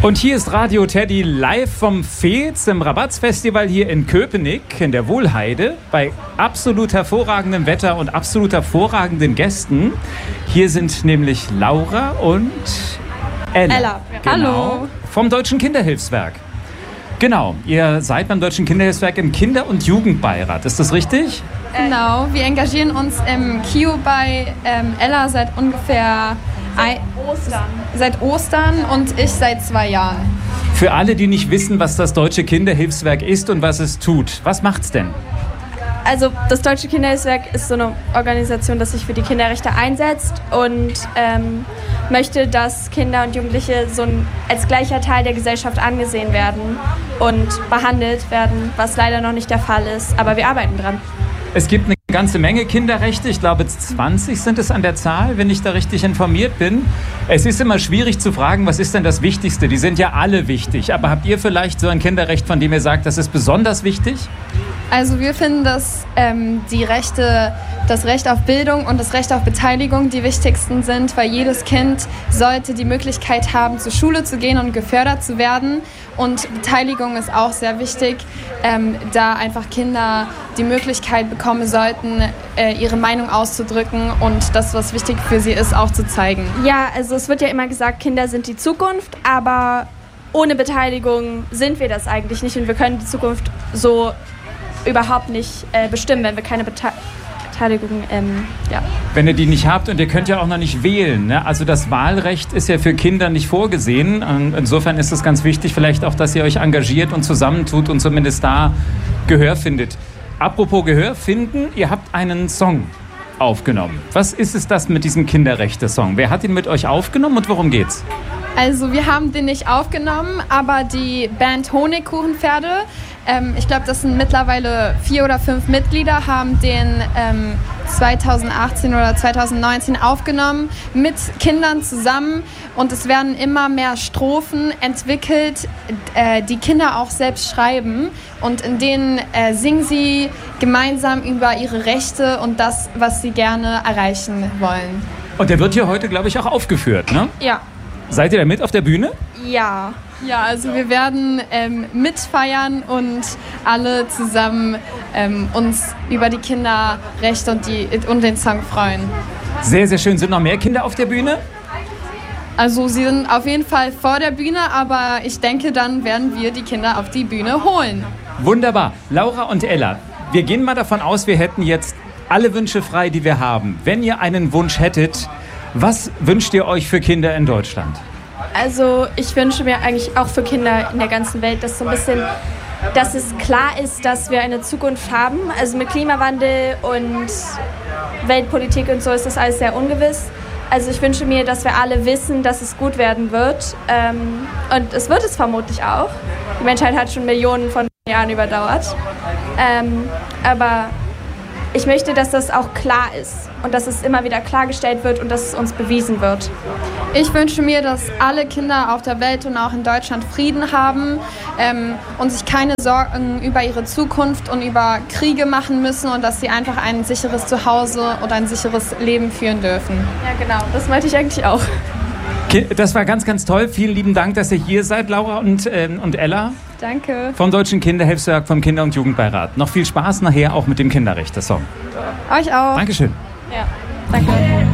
Und hier ist Radio Teddy live vom Fez im Rabatz-Festival hier in Köpenick in der Wohlheide bei absolut hervorragendem Wetter und absolut hervorragenden Gästen. Hier sind nämlich Laura und Ella. Genau, Hallo. vom Deutschen Kinderhilfswerk. Genau, ihr seid beim Deutschen Kinderhilfswerk im Kinder- und Jugendbeirat, ist das richtig? Genau, wir engagieren uns im KIO bei Ella seit ungefähr seit Ostern und ich seit 2 Jahren. Für alle, die nicht wissen, was das Deutsche Kinderhilfswerk ist und was es tut, was macht's denn? Also das Deutsche Kinderhilfswerk ist so eine Organisation, die sich für die Kinderrechte einsetzt und möchte, dass Kinder und Jugendliche als gleicher Teil der Gesellschaft angesehen werden und behandelt werden, was leider noch nicht der Fall ist, aber wir arbeiten dran. Es gibt eine ganze Menge Kinderrechte, ich glaube 20 sind es an der Zahl, wenn ich da richtig informiert bin. Es ist immer schwierig zu fragen, was ist denn das Wichtigste? Die sind ja alle wichtig, aber habt ihr vielleicht so ein Kinderrecht, von dem ihr sagt, das ist besonders wichtig? Also wir finden, dass das Recht auf Bildung und das Recht auf Beteiligung die wichtigsten sind, weil jedes Kind sollte die Möglichkeit haben, zur Schule zu gehen und gefördert zu werden. Und Beteiligung ist auch sehr wichtig, da einfach Kinder die Möglichkeit bekommen sollten, ihre Meinung auszudrücken und das, was wichtig für sie ist, auch zu zeigen. Ja, also es wird ja immer gesagt, Kinder sind die Zukunft, aber ohne Beteiligung sind wir das eigentlich nicht und wir können die Zukunft so überhaupt nicht bestimmen, wenn wir keine Beteiligung, Wenn ihr die nicht habt und ihr könnt ja auch noch nicht wählen, ne? Also das Wahlrecht ist ja für Kinder nicht vorgesehen. Und insofern ist es ganz wichtig vielleicht auch, dass ihr euch engagiert und zusammentut und zumindest da Gehör findet. Apropos Gehör finden, ihr habt einen Song aufgenommen. Was ist es das mit diesem Kinderrechte-Song? Wer hat ihn mit euch aufgenommen und worum geht's? Also wir haben den nicht aufgenommen, aber die Band Honigkuchenpferde, ich glaube, das sind mittlerweile 4 oder 5 Mitglieder, haben den 2018 oder 2019 aufgenommen mit Kindern zusammen und es werden immer mehr Strophen entwickelt, die Kinder auch selbst schreiben und in denen singen sie gemeinsam über ihre Rechte und das, was sie gerne erreichen wollen. Und der wird hier heute, glaube ich, auch aufgeführt, ne? Ja. Seid ihr da mit auf der Bühne? ja. Ja, also wir werden mitfeiern und alle zusammen uns über die Kinderrechte und den Song freuen. Sehr, sehr schön. Sind noch mehr Kinder auf der Bühne? Also sie sind auf jeden Fall vor der Bühne, aber ich denke, dann werden wir die Kinder auf die Bühne holen. Wunderbar. Laura und Ella, wir gehen mal davon aus, wir hätten jetzt alle Wünsche frei, die wir haben. Wenn ihr einen Wunsch hättet, was wünscht ihr euch für Kinder in Deutschland? Also ich wünsche mir eigentlich auch für Kinder in der ganzen Welt, dass es klar ist, dass wir eine Zukunft haben. Also mit Klimawandel und Weltpolitik und so ist das alles sehr ungewiss. Also ich wünsche mir, dass wir alle wissen, dass es gut werden wird. Und es wird es vermutlich auch. Die Menschheit hat schon Millionen von Jahren überdauert. Aber ich möchte, dass das auch klar ist und dass es immer wieder klargestellt wird und dass es uns bewiesen wird. Ich wünsche mir, dass alle Kinder auf der Welt und auch in Deutschland Frieden haben und sich keine Sorgen über ihre Zukunft und über Kriege machen müssen und dass sie einfach ein sicheres Zuhause und ein sicheres Leben führen dürfen. Ja, genau. Das meinte ich eigentlich auch. Das war ganz, ganz toll. Vielen lieben Dank, dass ihr hier seid, Laura und Ella. Danke. Vom Deutschen Kinderhilfswerk, vom Kinder- und Jugendbeirat. Noch viel Spaß nachher auch mit dem Kinderrechte-Song. Euch auch. Dankeschön. Ja, danke.